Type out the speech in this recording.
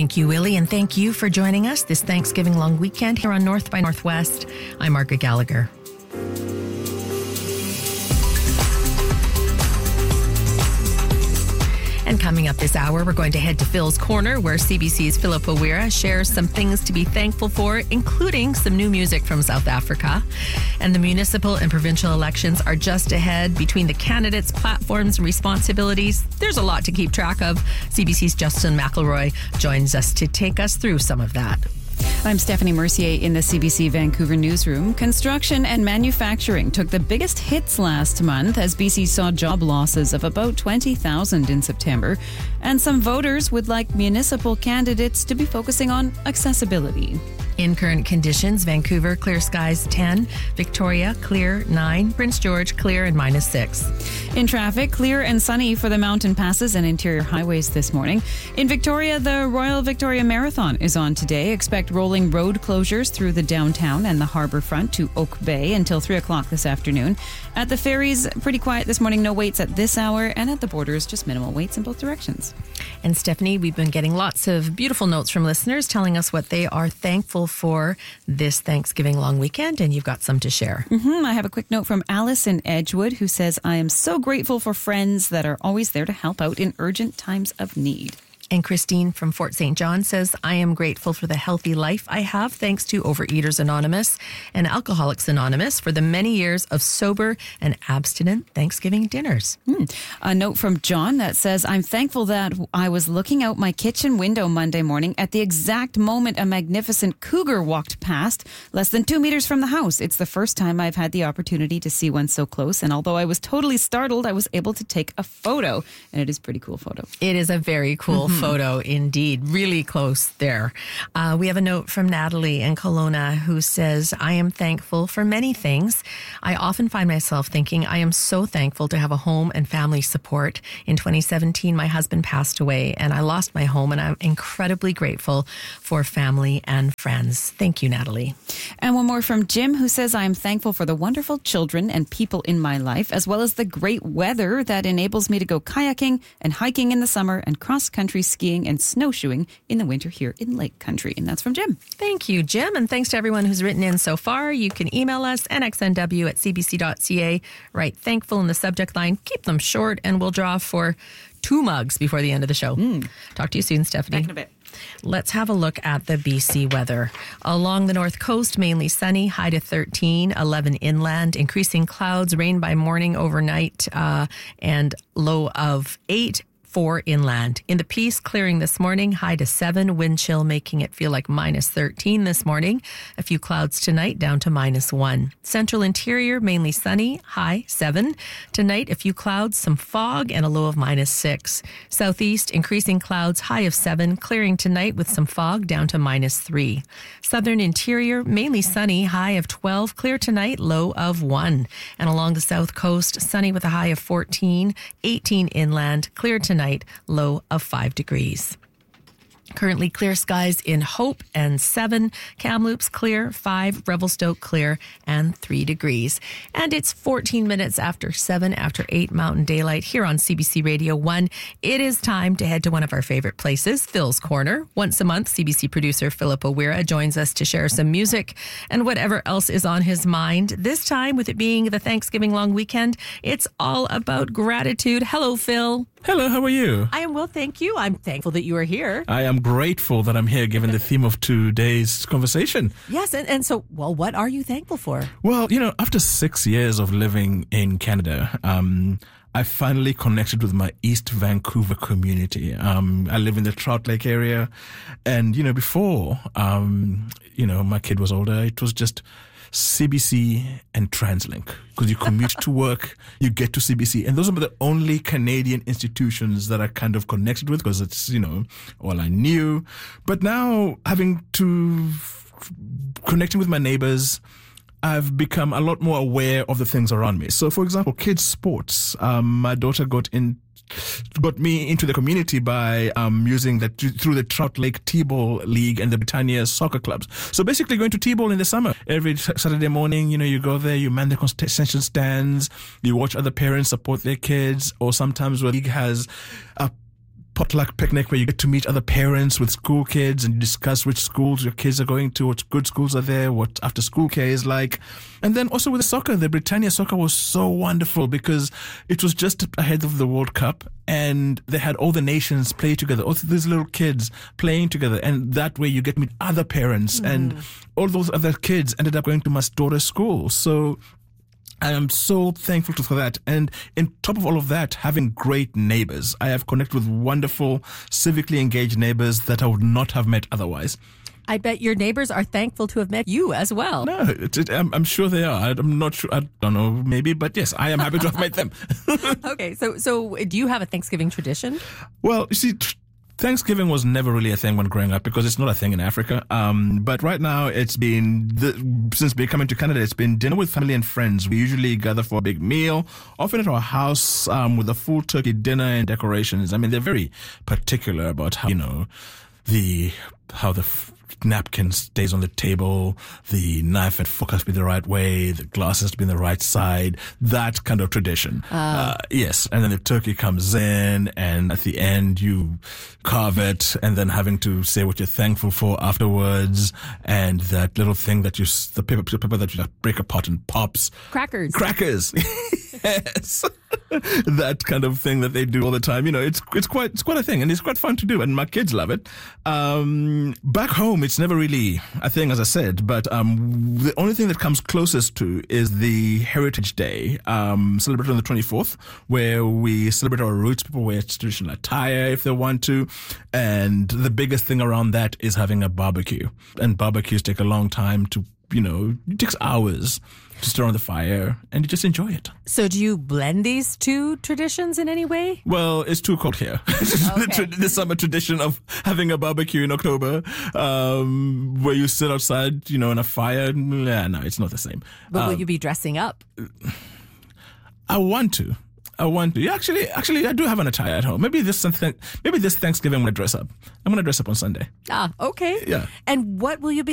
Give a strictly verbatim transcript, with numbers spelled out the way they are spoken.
Thank you, Willie, and thank you for joining us this Thanksgiving long weekend here on North by Northwest. I'm Margaret Gallagher. And coming up this hour, we're going to head to Phil's Corner, where C B C's Philip Owira shares some things to be thankful for, including some new music from South Africa. And the municipal and provincial elections are just ahead. Between the candidates, platforms, and responsibilities, there's a lot to keep track of. C B C's Justin McElroy joins us to take us through some of that. I'm Stephanie Mercier in the C B C Vancouver newsroom. Construction and manufacturing took the biggest hits last month as B C saw job losses of about twenty thousand in September. And some voters would like municipal candidates to be focusing on accessibility. In current conditions, Vancouver, clear skies ten, Victoria, clear nine, Prince George, clear and minus six. In traffic, clear and sunny for the mountain passes and interior highways this morning. In Victoria, the Royal Victoria Marathon is on today. Expect rolling road closures through the downtown and the harbour front to Oak Bay until three o'clock this afternoon. At the ferries, pretty quiet this morning, no waits at this hour, and at the borders, just minimal waits in both directions. And Stephanie, we've been getting lots of beautiful notes from listeners telling us what they are thankful for this Thanksgiving long weekend, and you've got some to share. Mm-hmm. I have a quick note from Alice in Edgewood, who says, I am so grateful for friends that are always there to help out in urgent times of need. And Christine from Fort Saint John says, I am grateful for the healthy life I have thanks to Overeaters Anonymous and Alcoholics Anonymous for the many years of sober and abstinent Thanksgiving dinners. Hmm. A note from John that says, I'm thankful that I was looking out my kitchen window Monday morning at the exact moment a magnificent cougar walked past, less than two meters from the house. It's the first time I've had the opportunity to see one so close, and although I was totally startled, I was able to take a photo, and it is a pretty cool photo. It is a very cool mm-hmm. photo indeed, really close there. Uh, we have a note from Natalie in Kelowna who says, I am thankful for many things. I often find myself thinking I am so thankful to have a home and family support. In twenty seventeen, my husband passed away and I lost my home, and I'm incredibly grateful for family and friends. Thank you, Natalie. And one more from Jim, who says, I am thankful for the wonderful children and people in my life, as well as the great weather that enables me to go kayaking and hiking in the summer and cross-country skiing and snowshoeing in the winter here in Lake Country. And that's from Jim. Thank you, Jim. And thanks to everyone who's written in so far. You can email us, n x n w at c b c dot c a. Write thankful in the subject line. Keep them short, and we'll draw for two mugs before the end of the show. Mm. Talk to you soon, Stephanie. Back in a bit. Let's have a look at the B C weather. Along the north coast, mainly sunny, high to thirteen, eleven inland, increasing clouds, rain by morning, overnight, uh, and low of eight. Four inland. In the Peace, clearing this morning, high to seven, wind chill making it feel like minus thirteen this morning. A few clouds tonight, down to minus one. Central interior, mainly sunny, high seven. Tonight, a few clouds, some fog, and a low of minus six. Southeast, increasing clouds, high of seven, clearing tonight with some fog, down to minus three. Southern interior, mainly sunny, high of twelve, clear tonight, low of one. And along the south coast, sunny with a high of fourteen, eighteen inland, clear tonight, low of five degrees. Currently clear skies in Hope and seven, Kamloops clear, five, Revelstoke clear, and three degrees. And it's fourteen minutes after seven, after eight Mountain Daylight here on C B C Radio one. It is time to head to one of our favorite places, Phil's Corner. Once a month, C B C producer Philip Owira joins us to share some music and whatever else is on his mind. This time, with it being the Thanksgiving long weekend, it's all about gratitude. Hello, Phil. Hello, how are you? I am well, thank you. I'm thankful that you are here. I am grateful that I'm here given the theme of today's conversation. Yes, and, and so, well, what are you thankful for? Well, you know, after six years of living in Canada, um, I finally connected with my East Vancouver community. Um, I live in the Trout Lake area. And, you know, before, um, you know, my kid was older, it was just C B C and TransLink, because you commute to work, you get to C B C, and those are the only Canadian institutions that I kind of connected with, because it's, you know, all I knew. But now, having to connecting with my neighbors, I've become a lot more aware of the things around me. So, for example, kids' sports. Um, my daughter got in. got me into the community by um, using that through the Trout Lake T-Ball League and the Britannia soccer clubs. So basically going to T-Ball in the summer. Every Saturday morning, you know, you go there, you man the concession stands, you watch other parents support their kids, or sometimes where the league has a potluck picnic where you get to meet other parents with school kids and you discuss which schools your kids are going to, what good schools are there, what after school care is like. And then also with the soccer, the Britannia soccer was so wonderful because it was just ahead of the World Cup and they had all the nations play together, all these little kids playing together. And that way you get to meet other parents mm. and all those other kids ended up going to my daughter's school. So I am so thankful for that. And on top of all of that, having great neighbors. I have connected with wonderful, civically engaged neighbors that I would not have met otherwise. I bet your neighbors are thankful to have met you as well. No, it, it, I'm, I'm sure they are. I'm not sure. I don't know, maybe. But yes, I am happy to have met them. Okay. So, so do you have a Thanksgiving tradition? Well, you see, tr- Thanksgiving was never really a thing when growing up because it's not a thing in Africa. Um, but right now it's been, the, since becoming to Canada, it's been dinner with family and friends. We usually gather for a big meal, often at our house, um, with a full turkey dinner and decorations. I mean, they're very particular about how, you know, the, how the f- napkin stays on the table, the knife and fork has to be the right way, the glass has to be on the right side, that kind of tradition. Uh, uh, yes, and then the turkey comes in, and at the end you carve it, and then having to say what you're thankful for afterwards, and that little thing that you, the paper, paper that you like break apart and pops. Crackers. Crackers. Yes. That kind of thing that they do all the time. You know, it's it's quite it's quite a thing, and it's quite fun to do, and my kids love it. Um, back home, it's never really a thing, as I said, but um, the only thing that comes closest to is the Heritage Day, um, celebrated on the twenty-fourth, where we celebrate our roots. People wear traditional attire if they want to, and the biggest thing around that is having a barbecue. And barbecues take a long time to, you know, it takes hours to stir on the fire, and you just enjoy it. So do you blend these two traditions in any way? Well, it's too cold here. Okay. the, tra- the summer tradition of having a barbecue in October, um, where you sit outside, you know, in a fire. Yeah, no, it's not the same. But um, will you be dressing up? I want to. I want to. Yeah, actually, actually, I do have an attire at home. Maybe this something. Maybe this Thanksgiving when I dress up. I'm going to dress up on Sunday. Ah, okay. Yeah. And what will you be